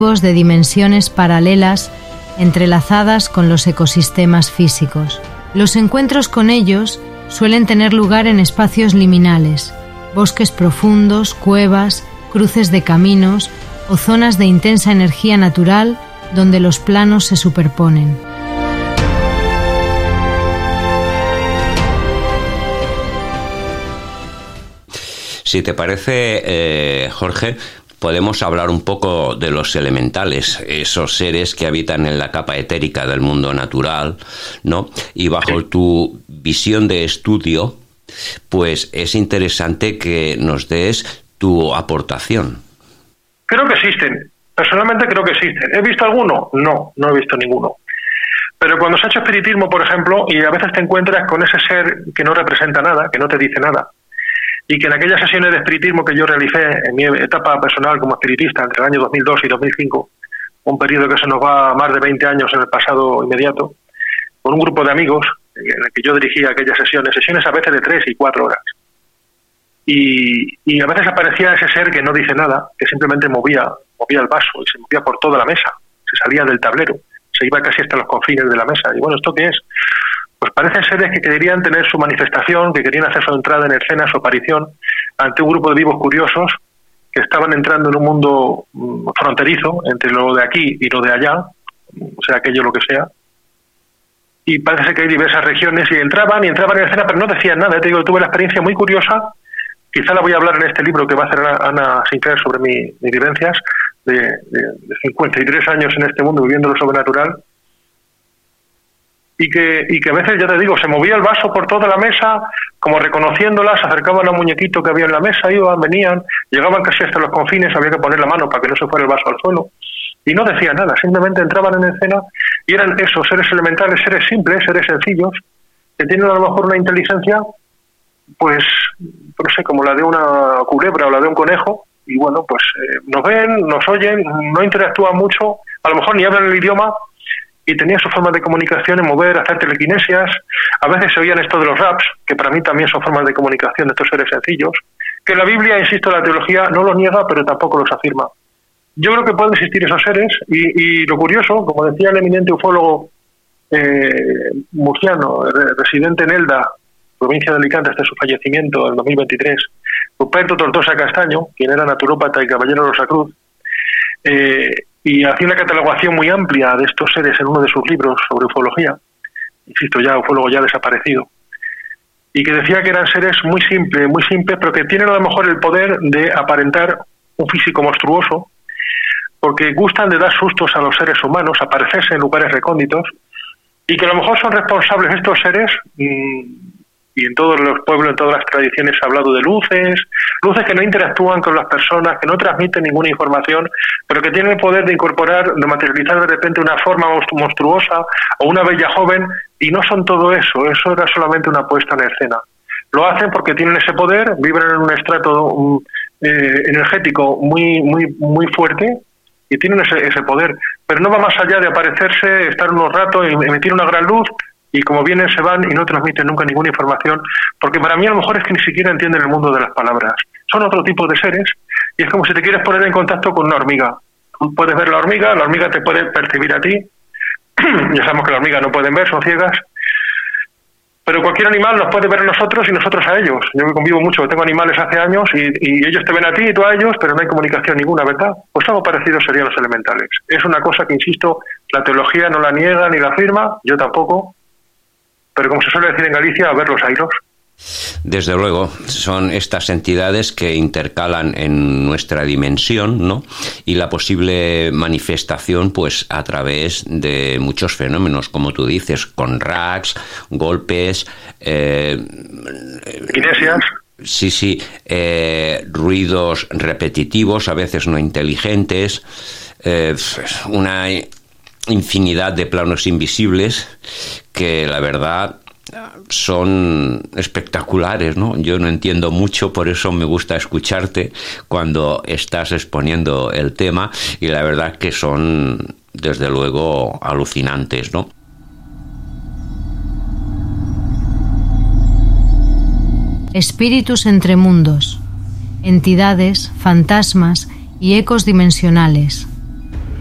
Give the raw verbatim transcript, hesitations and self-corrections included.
de dimensiones paralelas entrelazadas con los ecosistemas físicos. Los encuentros con ellos suelen tener lugar en espacios liminales, bosques profundos, cuevas, cruces de caminos o zonas de intensa energía natural donde los planos se superponen. Si te parece, eh, Jorge, podemos hablar un poco de los elementales, esos seres que habitan en la capa etérica del mundo natural, ¿no? Y bajo tu visión de estudio, pues es interesante que nos des tu aportación. Creo que existen. Personalmente creo que existen. ¿He visto alguno? No, no he visto ninguno. Pero cuando se ha hecho espiritismo, por ejemplo, y a veces te encuentras con ese ser que no representa nada, que no te dice nada, y que en aquellas sesiones de espiritismo que yo realicé en mi etapa personal como espiritista entre el año dos mil dos y dos mil cinco, un periodo que se nos va más de veinte años en el pasado inmediato, con un grupo de amigos en el que yo dirigía aquellas sesiones, sesiones a veces de tres y cuatro horas. Y, y a veces aparecía ese ser que no dice nada, que simplemente movía, movía el vaso y se movía por toda la mesa, se salía del tablero, se iba casi hasta los confines de la mesa. Y bueno, ¿esto qué es? Pues parecen seres que querían tener su manifestación, que querían hacer su entrada en escena, su aparición, ante un grupo de vivos curiosos que estaban entrando en un mundo fronterizo entre lo de aquí y lo de allá, o sea, aquello lo que sea. Y parece que hay diversas regiones y entraban y entraban en escena, pero no decían nada. Te digo, tuve la experiencia muy curiosa, quizá la voy a hablar en este libro que va a hacer Ana Sinclair sobre mi, mis vivencias de, de, de cincuenta y tres años en este mundo viviendo lo sobrenatural. Y que, y que a veces, ya te digo, se movía el vaso por toda la mesa, como reconociéndolas, se acercaban a un muñequito que había en la mesa, iban, venían, llegaban casi hasta los confines, había que poner la mano para que no se fuera el vaso al suelo, y no decían nada, simplemente entraban en escena, y eran esos seres elementales, seres simples, seres sencillos, que tienen a lo mejor una inteligencia, pues, no sé, como la de una culebra o la de un conejo, y bueno, pues eh, nos ven, nos oyen, no interactúan mucho, a lo mejor ni hablan el idioma, y tenía su forma de comunicación en mover, hacer telequinesias. A veces se oían esto de los raps, que para mí también son formas de comunicación de estos seres sencillos, que la Biblia, insisto, la teología no los niega, pero tampoco los afirma. Yo creo que pueden existir esos seres, y, y lo curioso, como decía el eminente ufólogo eh, murciano, residente en Elda, provincia de Alicante, hasta su fallecimiento en dos mil veintitrés, Ruperto Tortosa Castaño, quien era naturópata y caballero Rosacruz, eh, y hacía una catalogación muy amplia de estos seres en uno de sus libros sobre ufología, insisto, ya ufólogo ya desaparecido, y que decía que eran seres muy simples, muy simples, pero que tienen a lo mejor el poder de aparentar un físico monstruoso, porque gustan de dar sustos a los seres humanos, aparecerse en lugares recónditos, y que a lo mejor son responsables estos seres, mmm, y en todos los pueblos, en todas las tradiciones se ha hablado de luces, luces que no interactúan con las personas, que no transmiten ninguna información, pero que tienen el poder de incorporar, de materializar de repente una forma monstruosa o una bella joven, y no son todo eso, eso era solamente una puesta en escena. Lo hacen porque tienen ese poder, vibran en un estrato um, eh, energético muy muy muy fuerte, y tienen ese, ese poder, pero no va más allá de aparecerse, estar unos ratos y emitir una gran luz, y como vienen se van y no transmiten nunca ninguna información, porque para mí a lo mejor es que ni siquiera entienden el mundo de las palabras. Son otro tipo de seres, y es como si te quieres poner en contacto con una hormiga. Tú puedes ver la hormiga, la hormiga te puede percibir a ti, ya sabemos que las hormigas no pueden ver, son ciegas, pero cualquier animal nos puede ver a nosotros y nosotros a ellos. Yo que convivo mucho, tengo animales hace años, y, y ellos te ven a ti y tú a ellos, pero no hay comunicación ninguna, ¿verdad? Pues algo parecido serían los elementales. Es una cosa que, insisto, la teología no la niega ni la afirma, yo tampoco, pero como se suele decir en Galicia, a ver los airos. Desde luego, son estas entidades que intercalan en nuestra dimensión, ¿no? Y la posible manifestación, pues, a través de muchos fenómenos, como tú dices, con racks, golpes, eh, kinesias. Sí, sí, eh, ruidos repetitivos, a veces no inteligentes, eh, una infinidad de planos invisibles que la verdad son espectaculares, ¿no? Yo no entiendo mucho, por eso me gusta escucharte cuando estás exponiendo el tema, y la verdad que son desde luego alucinantes, ¿no? Espíritus entre mundos, entidades, fantasmas y ecos dimensionales.